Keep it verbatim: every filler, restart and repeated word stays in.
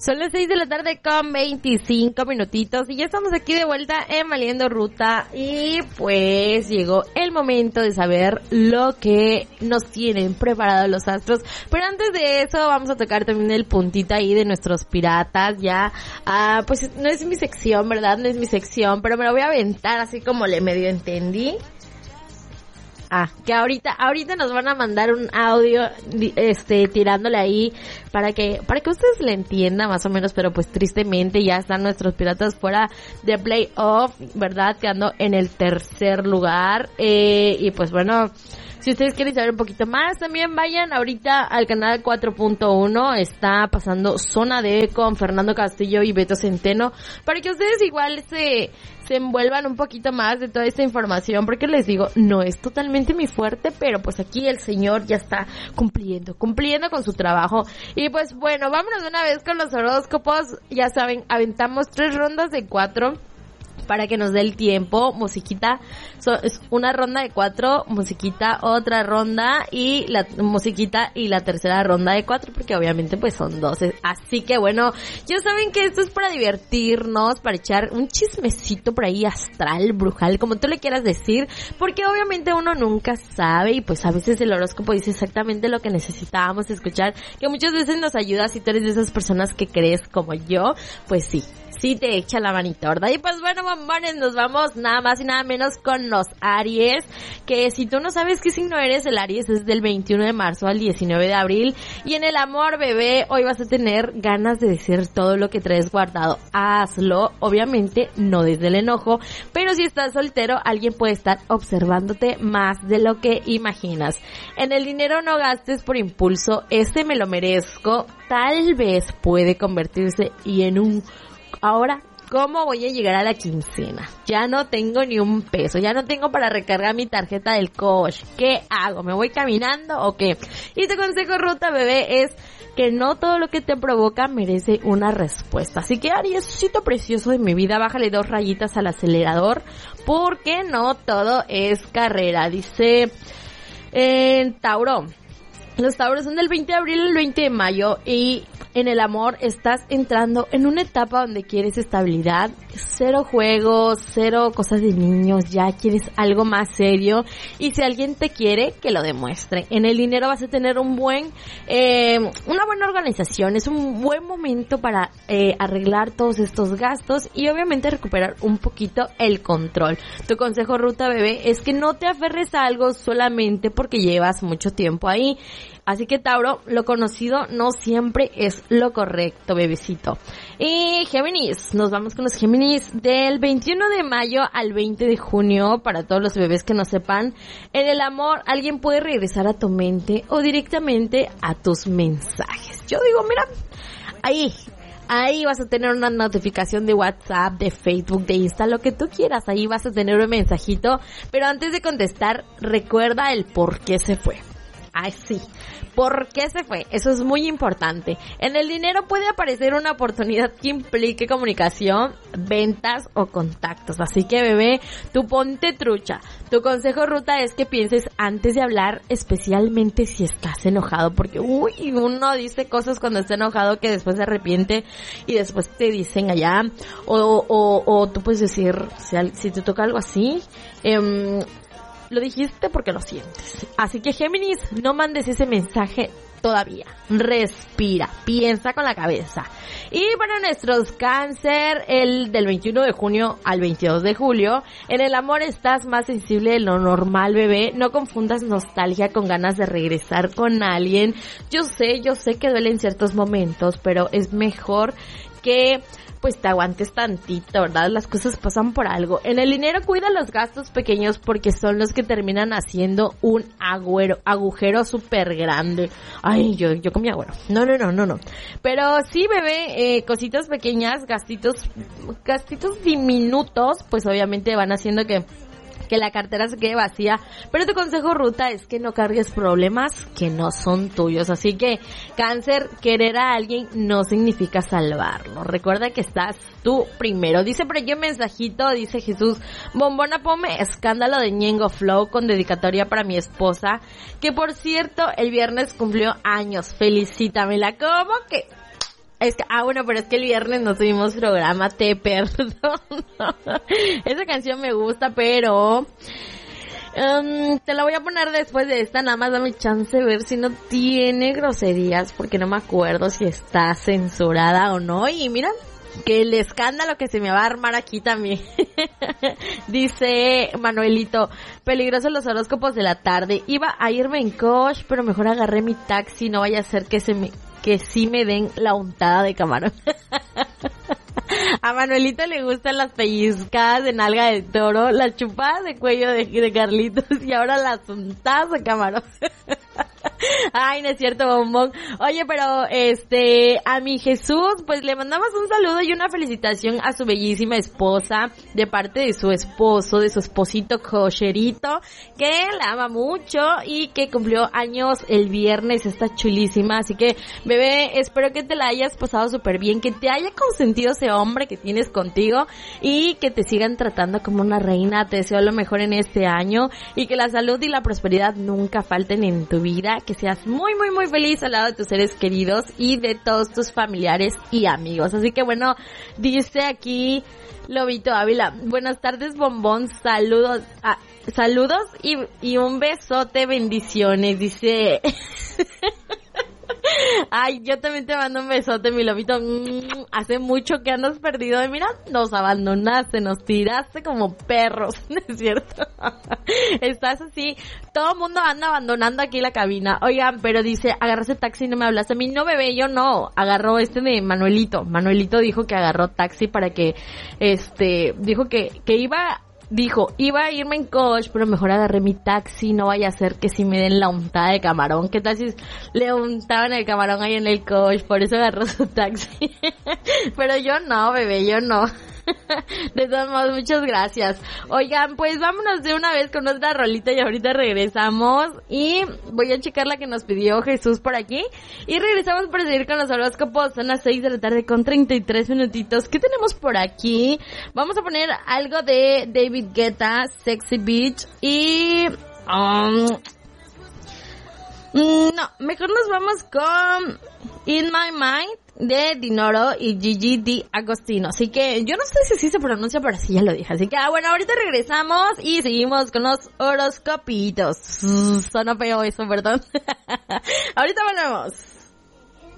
Son las seis de la tarde con veinticinco minutitos y ya estamos aquí de vuelta en Valiendo Ruta y pues llegó el momento de saber lo que nos tienen preparados los astros. Pero antes de eso vamos a tocar también el puntito ahí de nuestros piratas. Ya, ah, pues no es mi sección, ¿verdad? No es mi sección, pero me lo voy a aventar así como le medio entendí. Ah, que ahorita, ahorita nos van a mandar un audio, este, tirándole ahí para que, para que ustedes le entiendan más o menos, pero pues tristemente ya están nuestros piratas fuera de playoff, ¿verdad? Quedando en el tercer lugar, eh, y pues bueno, si ustedes quieren saber un poquito más, también vayan ahorita al canal cuatro punto uno, está pasando Zona D con Fernando Castillo y Beto Centeno, para que ustedes igual se, se envuelvan un poquito más de toda esta información, porque les digo, no es totalmente mi fuerte, pero pues aquí el señor ya está cumpliendo, cumpliendo con su trabajo. Y pues bueno, vámonos de una vez con los horóscopos, ya saben, aventamos tres rondas de cuatro, para que nos dé el tiempo, musiquita, so, es una ronda de cuatro, musiquita, otra ronda, y la musiquita y la tercera ronda de cuatro, porque obviamente pues son doce, así que bueno, ya saben que esto es para divertirnos, para echar un chismecito por ahí astral, brujal, como tú le quieras decir, porque obviamente uno nunca sabe, y pues a veces el horóscopo dice exactamente lo que necesitábamos escuchar, que muchas veces nos ayuda. Si tú eres de esas personas que crees como yo, pues sí, sí te echa la manita, ¿verdad? Y pues bueno, bombones, nos vamos nada más y nada menos con los Aries, que si tú no sabes qué signo eres, el Aries es del veintiuno de marzo al diecinueve de abril, y en el amor, bebé, hoy vas a tener ganas de decir todo lo que traes guardado. Hazlo, obviamente no desde el enojo, pero si estás soltero, alguien puede estar observándote más de lo que imaginas. En el dinero no gastes por impulso, este me lo merezco, tal vez puede convertirse y en un ahora, ¿cómo voy a llegar a la quincena? Ya no tengo ni un peso, ya no tengo para recargar mi tarjeta del coach. ¿Qué hago? ¿Me voy caminando o qué? Y tu consejo ruta, bebé, es que no todo lo que te provoca merece una respuesta. Así que, Ariesito precioso de mi vida, bájale dos rayitas al acelerador, porque no todo es carrera. Dice, en Tauro, los Tauros son del veinte de abril al veinte de mayo, y en el amor estás entrando en una etapa donde quieres estabilidad, cero juegos, cero cosas de niños, ya quieres algo más serio, y si alguien te quiere, que lo demuestre. En el dinero vas a tener un buen, eh, una buena organización, es un buen momento para eh, arreglar todos estos gastos y obviamente recuperar un poquito el control. Tu consejo ruta, bebé, es que no te aferres a algo solamente porque llevas mucho tiempo ahí. Así que, Tauro, lo conocido no siempre es lo correcto, bebecito. Y Géminis, nos vamos con los Géminis del veintiuno de mayo al veinte de junio. Para todos los bebés que no sepan, en el amor alguien puede regresar a tu mente o directamente a tus mensajes. Yo digo, mira, ahí... Ahí vas a tener una notificación de WhatsApp, de Facebook, de Insta, lo que tú quieras. Ahí vas a tener un mensajito. Pero antes de contestar, recuerda el por qué se fue. Ay, sí. ¿Por qué se fue? Eso es muy importante. En el dinero puede aparecer una oportunidad que implique comunicación, ventas o contactos. Así que, bebé, tú ponte trucha. Tu consejo ruta es que pienses antes de hablar, especialmente si estás enojado. Porque, uy, uno dice cosas cuando está enojado que después se arrepiente y después te dicen allá. O, o, o tú puedes decir, si, si te toca algo así, eh, lo dijiste porque lo sientes. Así que, Géminis, no mandes ese mensaje todavía. Respira, piensa con la cabeza. Y para nuestros Cáncer, el del veintiuno de junio al veintidós de julio, en el amor estás más sensible de lo normal, bebé. No confundas nostalgia con ganas de regresar con alguien. Yo sé, yo sé que duele en ciertos momentos, pero es mejor que pues te aguantes tantito, ¿verdad? Las cosas pasan por algo. En el dinero cuida los gastos pequeños porque son los que terminan haciendo un agüero, agujero súper grande. Ay, yo, yo con mi agüero. No, no, no, no, no. Pero sí, bebé, eh, cositas pequeñas, gastitos, gastitos diminutos, pues obviamente van haciendo que que la cartera se quede vacía, pero tu consejo ruta es que no cargues problemas que no son tuyos. Así que, Cáncer, querer a alguien no significa salvarlo. Recuerda que estás tú primero. Dice por aquí un mensajito, dice Jesús, bombona, ponme escándalo de Ñengo Flow con dedicatoria para mi esposa, que por cierto, el viernes cumplió años. Felicítamela. ¿Cómo que? Es que, ah, bueno, pero es que el viernes no tuvimos programa, te perdono. Esa canción me gusta, pero... Um, te la voy a poner después de esta, nada más dame chance de ver si no tiene groserías, porque no me acuerdo si está censurada o no, y mira, que el escándalo que se me va a armar aquí también. Dice Manuelito, peligrosos los horóscopos de la tarde, iba a irme en coche, pero mejor agarré mi taxi, no vaya a ser que se me, que sí me den la untada de camarón. A Manuelito le gustan las pellizcadas de nalga de toro, las chupadas de cuello de, de Carlitos y ahora las untadas de camarón. Ay, no es cierto, bombón. Oye, pero este, a mi Jesús, pues le mandamos un saludo y una felicitación a su bellísima esposa de parte de su esposo, de su esposito cocherito, que la ama mucho y que cumplió años el viernes, está chulísima. Así que, bebé, espero que te la hayas pasado súper bien, que te haya consentido ese hombre que tienes contigo y que te sigan tratando como una reina. Te deseo lo mejor en este año y que la salud y la prosperidad nunca falten en tu vida, que seas muy muy muy feliz al lado de tus seres queridos y de todos tus familiares y amigos. Así que bueno, dice aquí Lobito Ávila, buenas tardes, bombón, saludos, ah, saludos y, y un besote, bendiciones, dice... Ay, yo también te mando un besote, mi lobito. Mm, hace mucho que andas perdido de mira, nos abandonaste, nos tiraste como perros, ¿no es cierto? Estás así, todo el mundo anda abandonando aquí la cabina. Oigan, pero dice, agarraste taxi y no me hablaste a mí. No, bebé, yo no. Agarró este de Manuelito. Manuelito dijo que agarró taxi para que, este, dijo que, que iba... Dijo, iba a irme en coche, pero mejor agarré mi taxi, no vaya a ser que si me den la untada de camarón. ¿Qué tal si le untaban el camarón ahí en el coche? Por eso agarró su taxi. Pero yo no, bebé, yo no. De todos modos, muchas gracias. Oigan, pues vámonos de una vez con otra rolita y ahorita regresamos. Y voy a checar la que nos pidió Jesús por aquí. Y regresamos para seguir con los horóscopos. Son las seis de la tarde con treinta y tres minutitos. ¿Qué tenemos por aquí? Vamos a poner algo de David Guetta, Sexy Beach. Y... Um, no, mejor nos vamos con In My Mind de Dinoro y Gigi Di Agostino. Así que yo no sé si así se pronuncia, pero así ya lo dije. Así que ah, bueno, ahorita regresamos y seguimos con los horoscopitos. Suena feo eso, perdón. Ahorita volvemos.